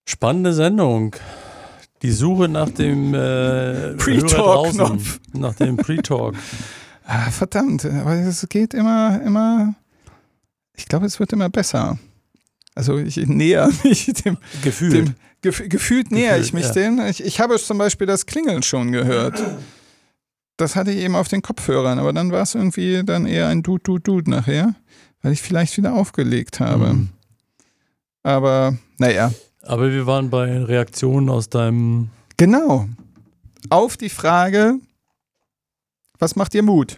Spannende Sendung. Die Suche nach dem Pre-Talk-Knopf. Nach dem Pre-Talk. Verdammt, aber es geht immer, ich glaube, es wird immer besser. Also ich näher mich dem Gefühlt. Gefühlt näher ich mich ja. dem. Ich habe zum Beispiel das Klingeln schon gehört. Das hatte ich eben auf den Kopfhörern, aber dann war es irgendwie dann eher ein Dude nachher, weil ich vielleicht wieder aufgelegt habe. Mhm. Aber naja. Aber wir waren bei Reaktionen aus deinem... Genau. Auf die Frage, was macht dir Mut?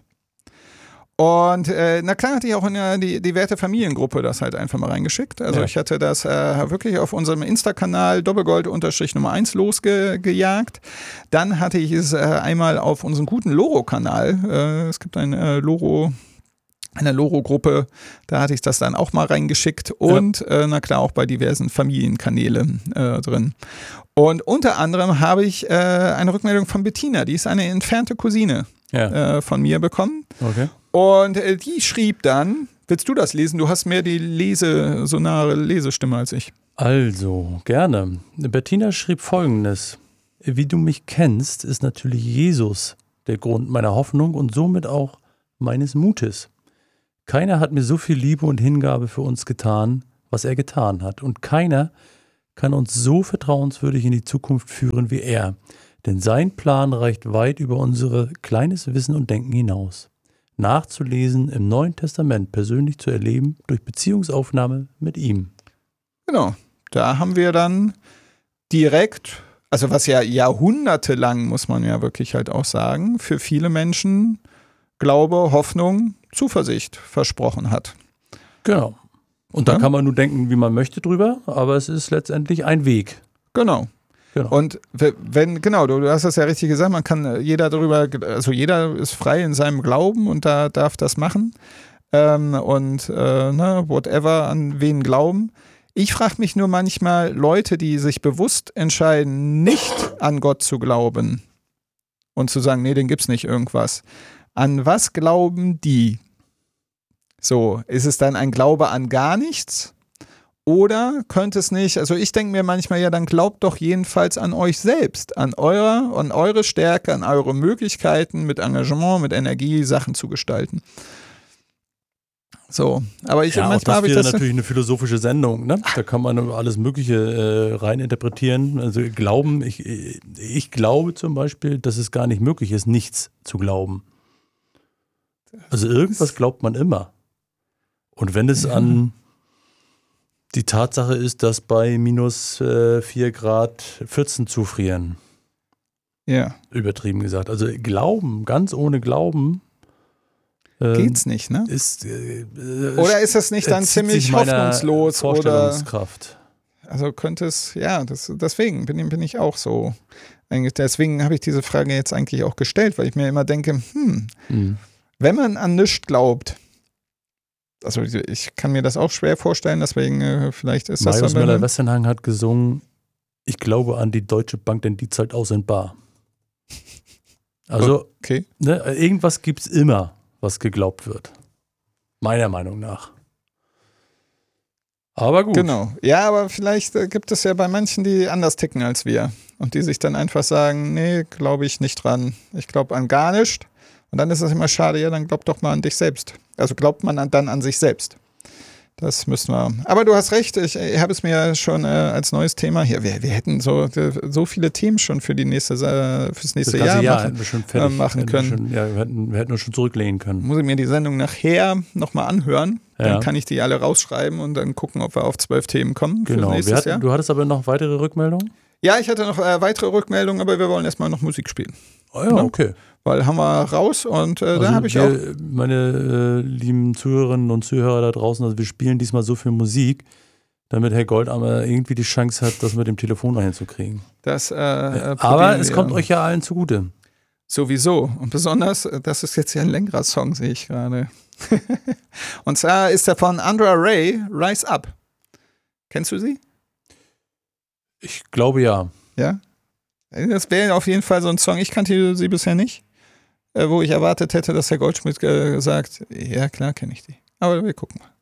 Und na klar hatte ich auch in die Werte-Familiengruppe das halt einfach mal reingeschickt. Also ich hatte das wirklich auf unserem Insta-Kanal Doppelgold-Nummer 1 losgejagt. Dann hatte ich es einmal auf unserem guten Loro-Kanal. Es gibt eine Loro-Gruppe, da hatte ich das dann auch mal reingeschickt und na klar auch bei diversen Familienkanälen drin. Und unter anderem habe ich eine Rückmeldung von Bettina, die ist eine entfernte Cousine von mir bekommen. Okay. Und die schrieb dann, willst du das lesen? Du hast mehr die sonare Lesestimme als ich. Also, gerne. Bettina schrieb Folgendes. Wie du mich kennst, ist natürlich Jesus der Grund meiner Hoffnung und somit auch meines Mutes. Keiner hat mir so viel Liebe und Hingabe für uns getan, was er getan hat. Und keiner kann uns so vertrauenswürdig in die Zukunft führen wie er. Denn sein Plan reicht weit über unser kleines Wissen und Denken hinaus. Nachzulesen im Neuen Testament, persönlich zu erleben durch Beziehungsaufnahme mit ihm. Genau, da haben wir dann direkt, also was ja jahrhundertelang, muss man ja wirklich halt auch sagen, für viele Menschen Glaube, Hoffnung, Zuversicht versprochen hat. Genau. Und da kann man nur denken, wie man möchte drüber, aber es ist letztendlich ein Weg. Genau. Und du hast das ja richtig gesagt, man kann jeder ist frei in seinem Glauben und da darf das machen. Whatever, an wen glauben. Ich frage mich nur manchmal, Leute, die sich bewusst entscheiden, nicht an Gott zu glauben und zu sagen, nee, den gibt's nicht irgendwas. An was glauben die? So, ist es dann ein Glaube an gar nichts? Oder könnte es nicht, also ich denke mir manchmal, ja, dann glaubt doch jedenfalls an euch selbst, an eure Stärke, an eure Möglichkeiten, mit Engagement, mit Energie Sachen zu gestalten. So, aber das wäre natürlich eine philosophische Sendung, ne? Da kann man alles Mögliche reininterpretieren. Also glauben, ich glaube zum Beispiel, dass es gar nicht möglich ist, nichts zu glauben. Also irgendwas glaubt man immer. Und wenn es an die Tatsache ist, dass bei minus 4 Grad 14 zufrieren. Ja. Übertrieben gesagt. Also Glauben, ganz ohne Glauben. Geht's nicht, ne? Oder ist das nicht dann ziemlich hoffnungslos? Vorstellungskraft. Also könnte es, deswegen bin ich auch so. Deswegen habe ich diese Frage jetzt eigentlich auch gestellt, weil ich mir immer denke, wenn man an nichts glaubt, also ich kann mir das auch schwer vorstellen, deswegen vielleicht ist das... Marius Müller-Westernhagen hat gesungen, ich glaube an die Deutsche Bank, denn die zahlt aus in bar. Also irgendwas gibt es immer, was geglaubt wird. Meiner Meinung nach. Aber gut. Genau. Ja, aber vielleicht gibt es ja bei manchen, die anders ticken als wir. Und die sich dann einfach sagen, nee, glaube ich nicht dran. Ich glaube an gar nichts. Und dann ist es immer schade, ja, dann glaub doch mal an dich selbst. Also glaubt man dann an sich selbst. Das müssen wir. Aber du hast recht, ich habe es mir schon als neues Thema hier. Wir hätten so viele Themen schon fürs nächste Jahr machen können. Wir hätten uns schon zurücklehnen können. Muss ich mir die Sendung nachher nochmal anhören. Dann kann ich die alle rausschreiben und dann gucken, ob wir auf 12 Themen kommen. Genau. Du hattest aber noch weitere Rückmeldungen? Ja, ich hatte noch weitere Rückmeldungen, aber wir wollen erstmal noch Musik spielen. Oh ja, okay. Weil haben wir raus und da habe ich auch... Meine lieben Zuhörerinnen und Zuhörer da draußen, also wir spielen diesmal so viel Musik, damit Herr Goldammer irgendwie die Chance hat, das mit dem Telefon noch hinzukriegen. Aber es kommt euch ja allen zugute. Sowieso. Und besonders, das ist jetzt ja ein längerer Song, sehe ich gerade. Und zwar ist der von Andra Ray, Rise Up. Kennst du sie? Ich glaube ja. Ja? Das wäre auf jeden Fall so ein Song, ich kannte sie bisher nicht, wo ich erwartet hätte, dass Herr Goldschmidt sagt, ja klar kenne ich die. Aber wir gucken mal.